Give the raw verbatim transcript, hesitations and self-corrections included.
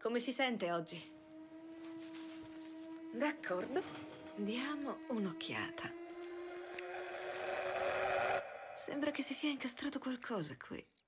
Come si sente oggi? D'accordo. Diamo un'occhiata. Sembra che si sia incastrato qualcosa qui.